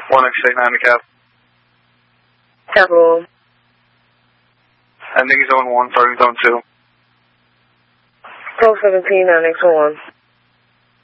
1X8 handicap. Capital. Ending zone 1, starting zone 2. Code 17, 9X1.